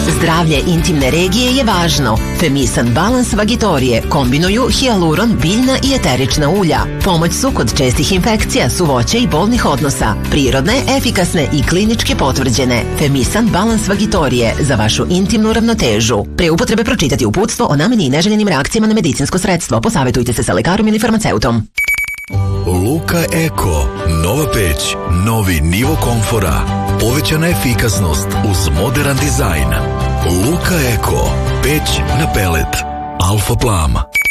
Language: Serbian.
Zdravlje intimne regije je važno. Femisan Balans Vagitorije kombinuju hijaluron, biljna i eterična ulja. Pomoć su kod čestih infekcija, suvoće i bolnih odnosa. Prirodne, efikasne i klinički potvrđene. Femisan Balans Vagitorije za vašu intimnu ravnotežu. Pre upotrebe pročitati uputstvo o nameni i neželjenim reakcijama na medicinsko sredstvo. Posavetujte se sa lekarom ili farmaceutom. Luka Eko, nova peć, novi nivo komfora, povećana efikasnost uz moderan dizajn. Luka Eko, peć na pelet, Alfa Plama.